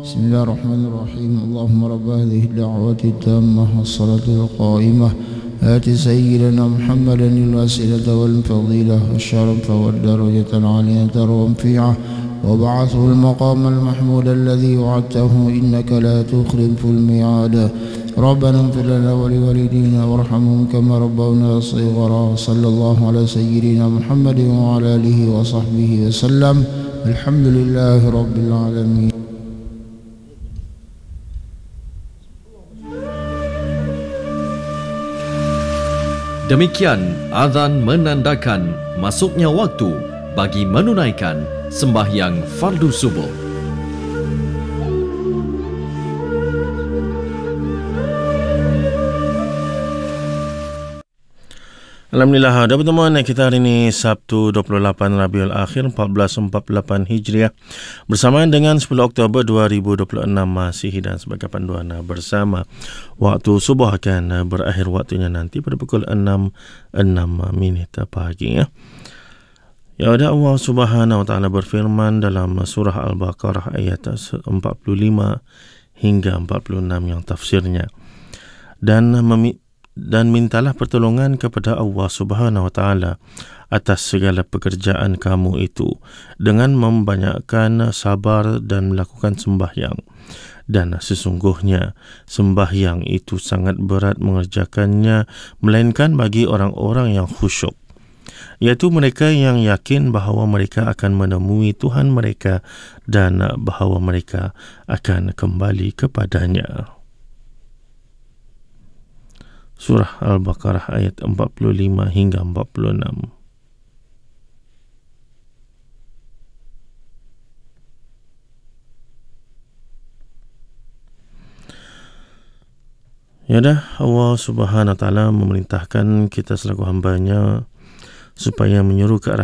بسم الله الرحمن الرحيم اللهم رب هذه الدعوة التامة والصلاة القائمة آت سيدنا محمدا الوسيلة والفضيلة والشرف والدرجة العالية الرفيعة وبعثه المقام المحمود الذي وعدته إنك لا تخلف الميعاد ربنا اغفر لنا ولوالدينا وارحمهم كما ربونا صغارا صلى الله على سيدنا محمد وعلى آله وصحبه وسلم الحمد لله رب العالمين. Demikian azan menandakan masuknya waktu bagi menunaikan sembahyang fardu subuh. Alhamdulillah, ada pertemuan kita hari ini Sabtu 28 Rabiul Akhir 1448 Hijriah bersamaan dengan 10 Oktober 2026 Masihi, dan sebagai panduan bersama waktu subuh akan berakhir waktunya nanti pada pukul 6.06 pagi ya. Ya, ada Allah Subhanahu wa taala berfirman dalam surah Al-Baqarah ayat 45 hingga 46 yang tafsirnya, dan mintalah pertolongan kepada Allah Subhanahu wa taala atas segala pekerjaan kamu itu dengan membanyakkan sabar dan melakukan sembahyang. Dan sesungguhnya sembahyang itu sangat berat mengerjakannya, melainkan bagi orang-orang yang khusyuk, iaitu mereka yang yakin bahawa mereka akan menemui Tuhan mereka dan bahawa mereka akan kembali kepadanya. Surah Al-Baqarah ayat 45 hingga 46. Ya dah, Allah Subhanahu wa taala memerintahkan kita selaku hamba-Nya supaya menyuruh ke arah